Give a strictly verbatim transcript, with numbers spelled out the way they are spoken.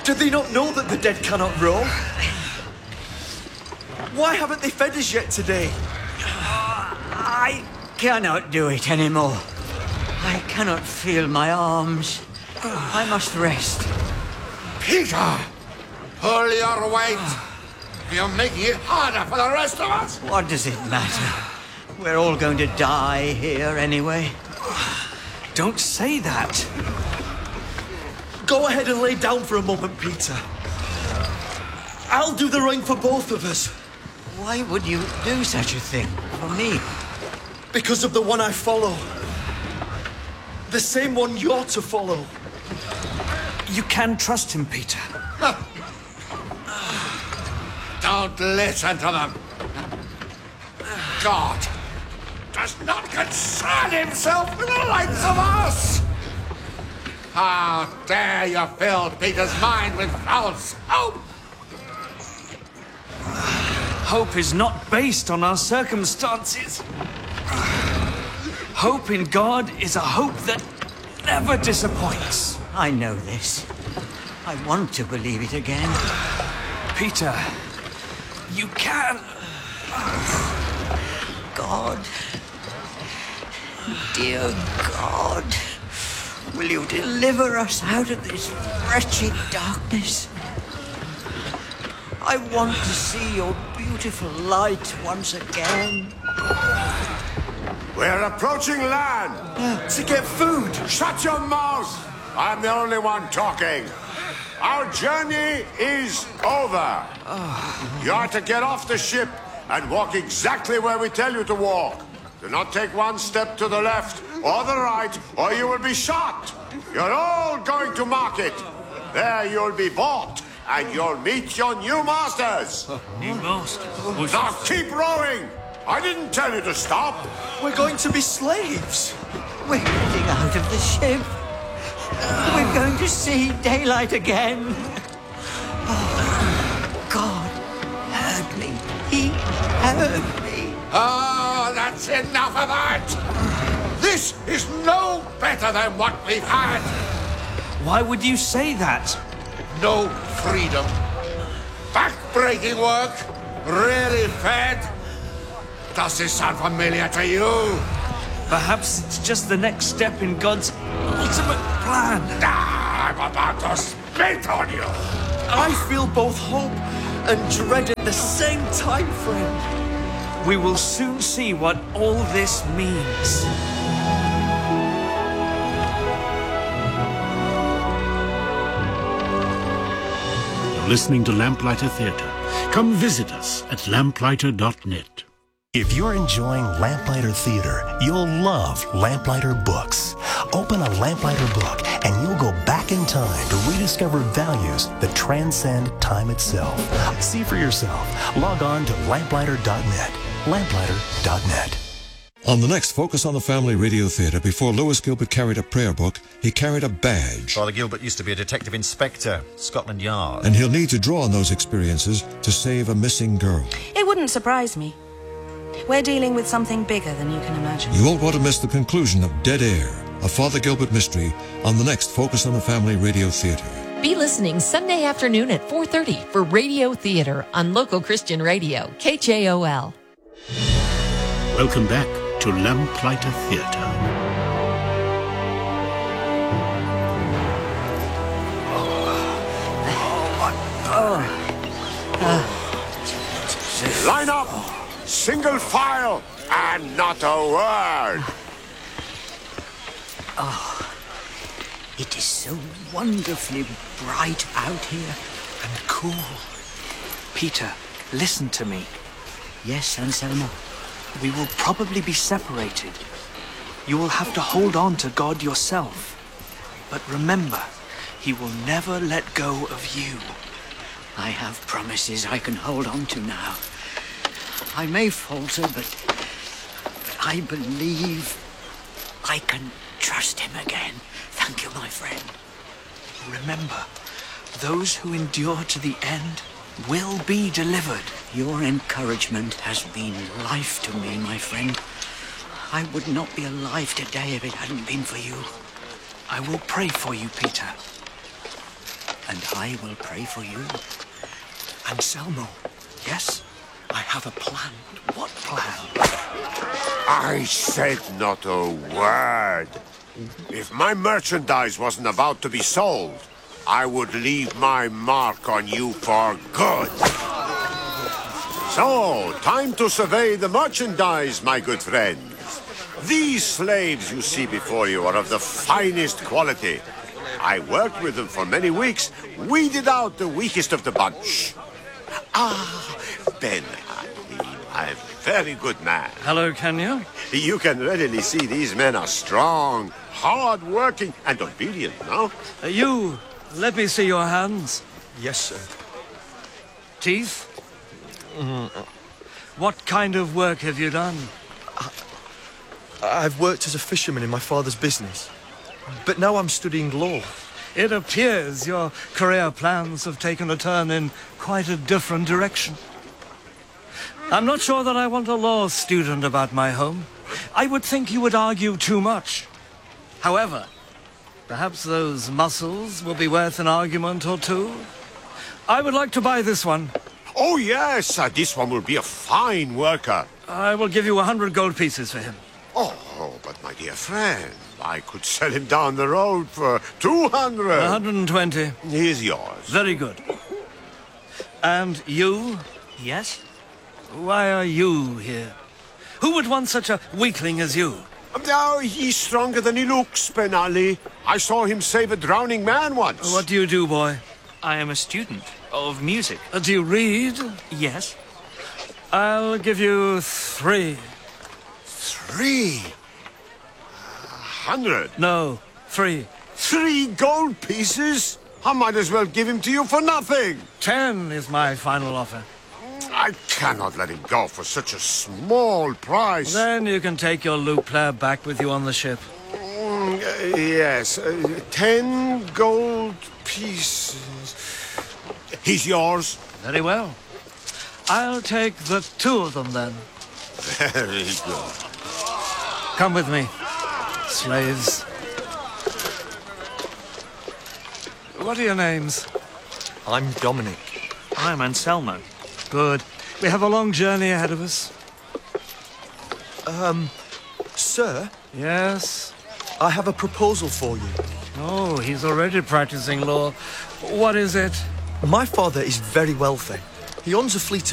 Do they not know that the dead cannot roam? Why haven't they fed us yet today? I cannot do it anymore. I cannot feel my arms. I must rest. Peter! Pull your weight! You're making it harder for the rest of us! What does it matter? We're all going to die here anyway. Don't say that. Go ahead and lay down for a moment, Peter. I'll do the rowing for both of us. Why would you do such a thing for me? Because of the one I follow. The same one you're to follow. You can trust him, Peter. Don't listen to them. God does not concern himself with the likes of us. How dare you fill Peter's mind with false hope? Hope is not based on our circumstances. Hope in God is a hope that never disappoints. I know this. I want to believe it again. Peter, you can. God, dear God, will you deliver us out of this wretched darkness? I want to see your beautiful light once again. We're approaching land. Uh, to get food. Shut your mouth. I'm the only one talking. Our journey is over. Oh. You are to get off the ship and walk exactly where we tell you to walk. Do not take one step to the left or the right, or you will be shot. You're all going to market. There you'll be bought, and you'll meet your new masters. New masters? Now keep rowing. I didn't tell you to stop. We're going to be slaves. We're getting out of the ship. We're going to see daylight again. Oh, God heard me. He heard me. Oh, that's enough of that. This is no better than what we've had. Why would you say that? No freedom. Back-breaking work. Really fed. Does this sound familiar to you? Perhaps it's just the next step in God's ultimate plan. Ah, I'm about to spit on you. I feel both hope and dread at the same time, friend. We will soon see what all this means. You're listening to Lamplighter Theatre. Come visit us at lamplighter dot net. If you're enjoying Lamplighter Theatre, you'll love Lamplighter Books. Open a Lamplighter book and you'll go back in time to rediscover values that transcend time itself. See for yourself. Log on to lamplighter dot net. lamplighter dot net. On the next Focus on the Family Radio Theatre, before Lewis Gilbert carried a prayer book, he carried a badge. Father Gilbert used to be a detective inspector, Scotland Yard. And he'll need to draw on those experiences to save a missing girl. It wouldn't surprise me. We're dealing with something bigger than you can imagine. You won't want to miss the conclusion of Dead Air, a Father Gilbert mystery, on the next Focus on the Family Radio Theatre. Be listening Sunday afternoon at four thirty for Radio Theatre on local Christian radio, K J O L. Welcome back to Lamplighter Theatre. Line up, single file, and not a word. Oh, it is so wonderfully bright out here. And cool. Peter, listen to me. Yes, Anselmo. We will probably be separated. You will have to hold on to God yourself. But remember, He will never let go of you. I have promises I can hold on to now. I may falter, but, but I believe I can trust Him again. Thank you, my friend. Remember, those who endure to the end will be delivered. Your encouragement has been life to me, my friend. I would not be alive today if it hadn't been for you. I will pray for you, Peter. and I will pray for you. Anselmo, yes? I have a plan. What plan? I said not a word. If my merchandise wasn't about to be sold, I would leave my mark on you for good. So, time to survey the merchandise, my good friends. These slaves you see before you are of the finest quality. I worked with them for many weeks, weeded out the weakest of the bunch. Ah, Ben Ali, a very good man. Hello, Kenya. You can readily see these men are strong, hard-working, and obedient, no? Uh, you, let me see your hands. Yes, sir. Teeth? Mm. What kind of work have you done? I, I've worked as a fisherman in my father's business, but now I'm studying law. It appears your career plans have taken a turn in quite a different direction. I'm not sure that I want a law student about my home. I would think you would argue too much. However, perhaps those muscles will be worth an argument or two. I would like to buy this one. Oh, yes, uh, this one will be a fine worker. I will give you a hundred gold pieces for him. Oh, but my dear friend, I could sell him down the road for two hundred. A hundred and twenty. Here's yours. Very good. And you? Yes? Why are you here? Who would want such a weakling as you? Oh, he's stronger than he looks, Ben Ali. I saw him save a drowning man once. What do you do, boy? I am a student of music. Uh, do you read? Yes. I'll give you three. Three? A hundred? No, three. Three gold pieces? I might as well give him to you for nothing. Ten is my final offer. I cannot let him go for such a small price. Then you can take your lute player back with you on the ship. Mm, uh, yes, uh, ten gold pieces. He's yours. Very well. I'll take the two of them then. Very good. Come with me, slaves. What are your names? I'm Dominic. I'm Anselmo. Good. We have a long journey ahead of us. Um, sir? Yes? I have a proposal for you. Oh, he's already practicing law. What is it? My father is very wealthy. He owns a fleet of